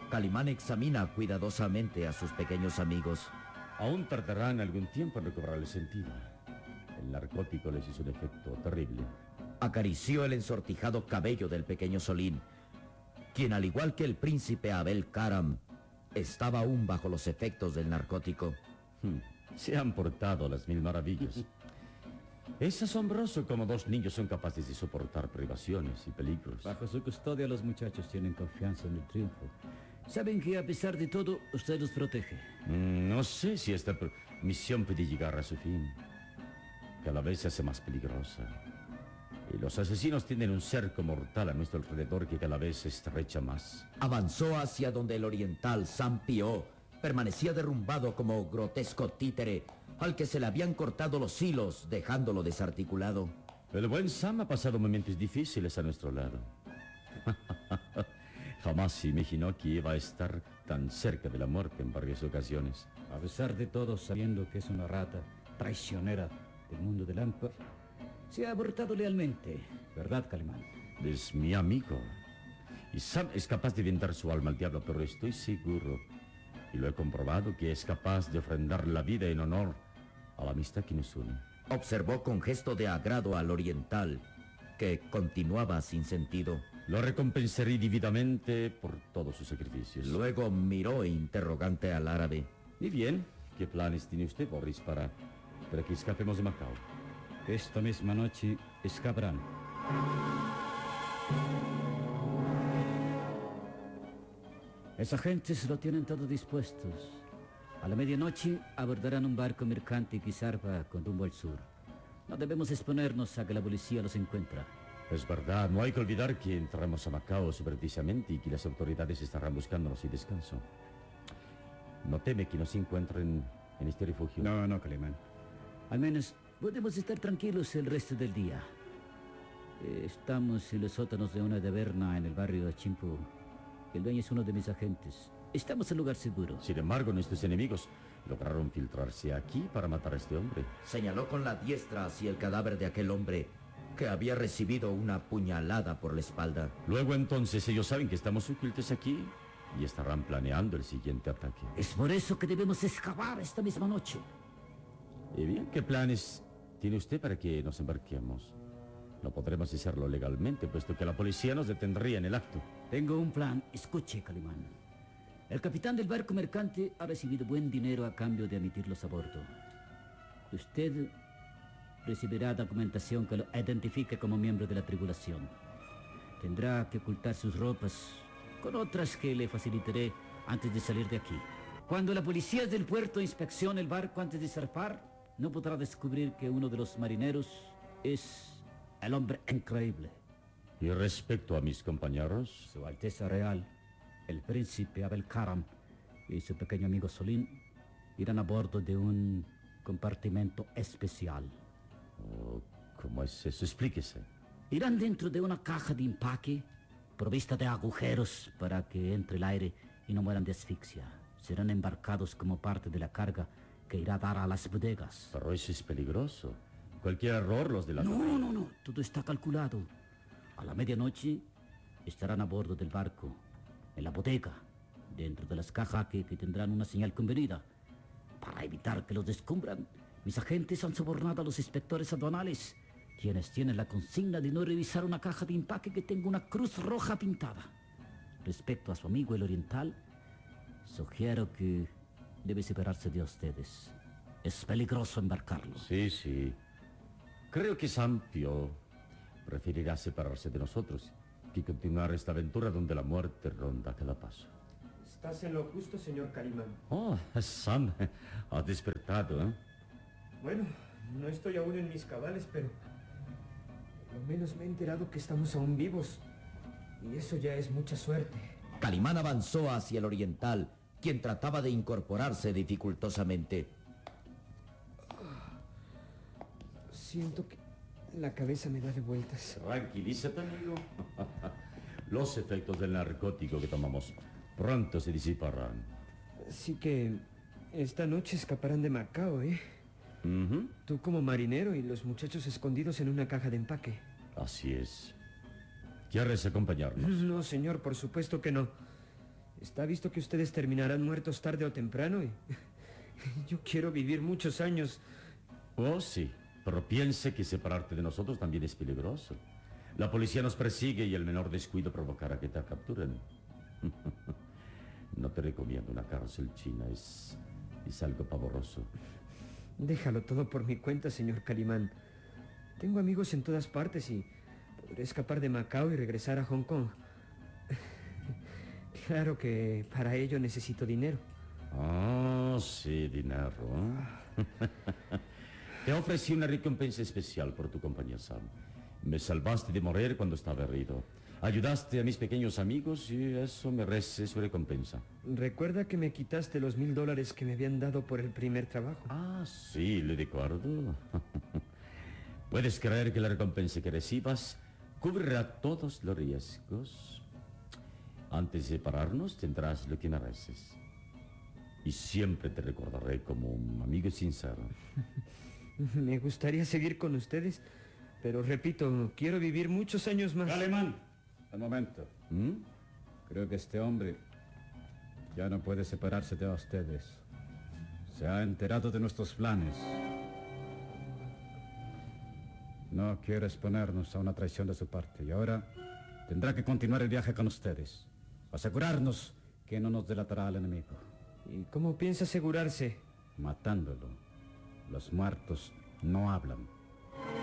Calimán examina cuidadosamente a sus pequeños amigos. Aún tardarán algún tiempo en recobrar el sentido. El narcótico les hizo un efecto terrible. Acarició el ensortijado cabello del pequeño Solín, quien, al igual que el príncipe Abel Karam, estaba aún bajo los efectos del narcótico. Se han portado las mil maravillas. Es asombroso cómo dos niños son capaces de soportar privaciones y peligros. Bajo su custodia los muchachos tienen confianza en el triunfo. Saben que a pesar de todo, usted los protege. No sé si esta misión puede llegar a su fin. Cada vez se hace más peligrosa. Y los asesinos tienen un cerco mortal a nuestro alrededor que cada vez se estrecha más. Avanzó hacia donde el oriental Sam Pio permanecía derrumbado como grotesco títere al que se le habían cortado los hilos, dejándolo desarticulado. El buen Sam ha pasado momentos difíciles a nuestro lado. Jamás se imaginó que iba a estar tan cerca de la muerte en varias ocasiones. A pesar de todo, sabiendo que es una rata traicionera del mundo del Amper, se ha abortado lealmente, ¿verdad, Calimán? Es mi amigo. Y Sam es capaz de vender su alma al diablo, pero estoy seguro, y lo he comprobado, que es capaz de ofrendar la vida en honor a la amistad que nos une. Observó con gesto de agrado al oriental, que continuaba sin sentido. Lo recompensaré divinamente por todos sus sacrificios. Luego miró interrogante al árabe. Y bien, ¿qué planes tiene usted, Boris, para que escapemos de Macao? Esta misma noche escaparán. Esos agentes lo tienen todo dispuestos. A la medianoche abordarán un barco mercante que zarpa con rumbo al sur. No debemos exponernos a que la policía los encuentre. Es verdad, no hay que olvidar que entramos a Macao supersticiosamente y que las autoridades estarán buscándonos sin descanso. ¿No teme que nos encuentren en este refugio? No, Calimán. Al menos podemos estar tranquilos el resto del día. Estamos en los sótanos de una taberna en el barrio de Chimpu. El dueño es uno de mis agentes. Estamos en lugar seguro. Sin embargo, nuestros enemigos lograron filtrarse aquí para matar a este hombre. Señaló con la diestra hacia el cadáver de aquel hombre que había recibido una puñalada por la espalda. Luego entonces ellos saben que estamos ocultos aquí y estarán planeando el siguiente ataque. Es por eso que debemos escapar esta misma noche. Y bien, ¿qué planes tiene usted para que nos embarquemos? No podremos hacerlo legalmente, puesto que la policía nos detendría en el acto. Tengo un plan. Escuche, Calimán. El capitán del barco mercante ha recibido buen dinero a cambio de admitirlos a bordo. Usted recibirá documentación que lo identifique como miembro de la tripulación. Tendrá que ocultar sus ropas con otras que le facilitaré antes de salir de aquí. Cuando la policía del puerto inspeccione el barco antes de zarpar, no podrá descubrir que uno de los marineros es el hombre increíble. Y respecto a mis compañeros, Su Alteza Real, el príncipe Abel Karam y su pequeño amigo Solín irán a bordo de un compartimento especial. ¿cómo es eso? Explíquese. Irán dentro de una caja de empaque provista de agujeros para que entre el aire y no mueran de asfixia. Serán embarcados como parte de la carga que irá a dar a las bodegas. Pero eso es peligroso. Cualquier error los delatará. No. Todo está calculado. A la medianoche estarán a bordo del barco, en la bodega, dentro de las cajas que tendrán una señal convenida. Para evitar que los descubran, mis agentes han sobornado a los inspectores aduanales, quienes tienen la consigna de no revisar una caja de empaque que tenga una cruz roja pintada. Respecto a su amigo el oriental, sugiero que debe separarse de ustedes. Es peligroso embarcarlo. Sí. Creo que Sam Pio preferirá separarse de nosotros que continuar esta aventura donde la muerte ronda a cada paso. Estás en lo justo, señor Calimán. Oh, Sam, has despertado, ¿eh? Bueno, no estoy aún en mis cabales, pero por lo menos me he enterado que estamos aún vivos. Y eso ya es mucha suerte. Calimán avanzó hacia el oriental, quien trataba de incorporarse dificultosamente. Siento que la cabeza me da de vueltas. Tranquilízate, amigo. Los efectos del narcótico que tomamos pronto se disiparán. Así que esta noche escaparán de Macao, ¿eh? Tú como marinero y los muchachos escondidos en una caja de empaque. Así es. ¿Quieres acompañarnos? No, señor, por supuesto que no. Está visto que ustedes terminarán muertos tarde o temprano y... Yo quiero vivir muchos años. Oh, sí, pero piense que separarte de nosotros también es peligroso. La policía nos persigue y el menor descuido provocará que te capturen. No te recomiendo una cárcel china, es algo pavoroso. Déjalo todo por mi cuenta, señor Calimán. Tengo amigos en todas partes y podré escapar de Macao y regresar a Hong Kong. Claro que para ello necesito dinero. Oh, sí, dinero. Te ofrecí una recompensa especial por tu compañía, Sam. Me salvaste de morir cuando estaba herido. Ayudaste a mis pequeños amigos y eso merece su recompensa. ¿Recuerda que me quitaste los $1000 que me habían dado por el primer trabajo? Ah, sí, lo recuerdo. ¿Puedes creer que la recompensa que recibas cubrirá todos los riesgos? Antes de separarnos tendrás lo que mereces. Y siempre te recordaré como un amigo sincero. Me gustaría seguir con ustedes, pero repito, quiero vivir muchos años más. Calimán, un momento. Creo que este hombre ya no puede separarse de ustedes. Se ha enterado de nuestros planes. No quiere exponernos a una traición de su parte y ahora tendrá que continuar el viaje con ustedes. Asegurarnos que no nos delatará al enemigo. ¿Y cómo piensa asegurarse? Matándolo. Los muertos no hablan.